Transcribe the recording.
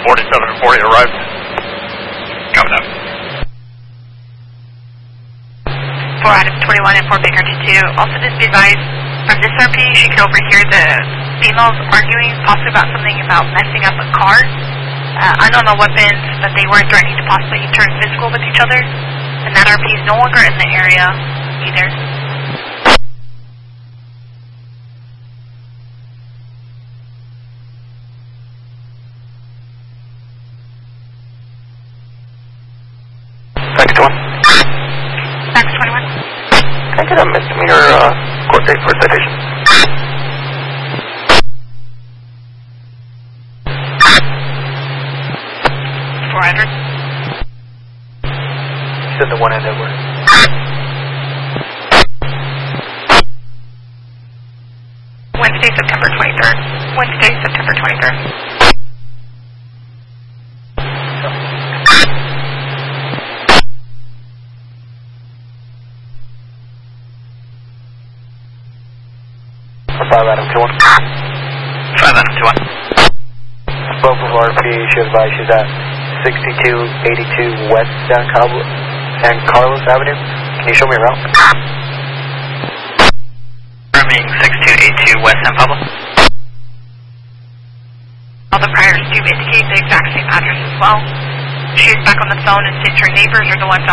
4740 arrived. Coming up. 4 out of 21 and 4 Baker to 2. Also just be advised, from this RP, she could overhear the females arguing, possibly about something about messing up a car. Unknown weapons, but they were threatening to possibly turn physical with each other. And that RP is no longer in the area either. Next one. Next 21. Can I get a misdemeanor court date for citation? The one end over. Wednesday, September 23rd. Wednesday, September 23rd. Five Adam 21. 5 Adam 21. Spoke with RP, she advised she's at 6282 West San Carlos Avenue. Can you show me around? Confirming 6282 West San Pablo. All the priors do indicate the exact same address as well. She is back on the phone and since her neighbors are the ones